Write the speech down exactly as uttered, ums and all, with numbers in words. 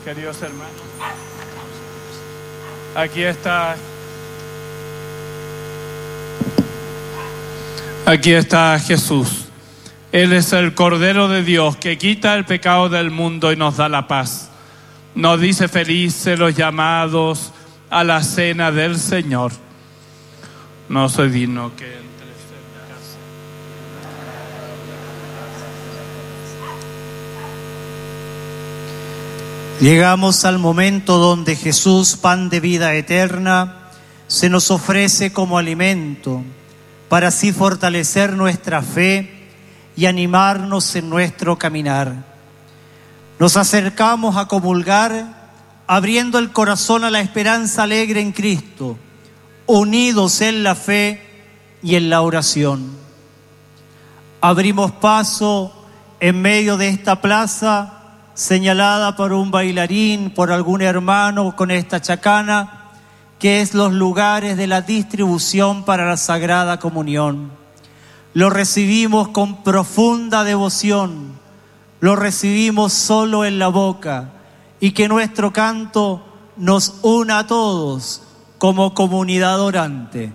Queridos hermanos, aquí está, aquí está Jesús. Él es el Cordero de Dios que quita el pecado del mundo y nos da la paz. Nos dice felices los llamados a la cena del Señor. No soy digno que entres en mi casa. Llegamos al momento donde Jesús, pan de vida eterna, se nos ofrece como alimento para así fortalecer nuestra fe y animarnos en nuestro caminar. Nos acercamos a comulgar, abriendo el corazón a la esperanza alegre en Cristo, unidos en la fe y en la oración. Abrimos paso en medio de esta plaza, señalada por un bailarín, por algún hermano con esta chacana, que es los lugares de la distribución para la Sagrada Comunión. Lo recibimos con profunda devoción, lo recibimos solo en la boca, y que nuestro canto nos una a todos como comunidad orante.